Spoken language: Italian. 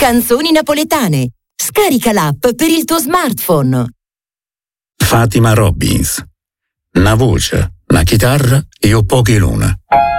Canzoni napoletane. Scarica l'app per il tuo smartphone. Fatima Robbins. Una voce, una chitarra e un pochi luna.